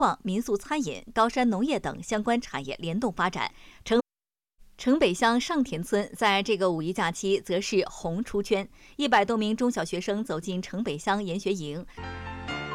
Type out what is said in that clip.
民宿餐饮、高山农业等相关产业联动发展。城北乡上田村在这个五一假期则是红出圈，100多名中小学生走进城北乡研学营。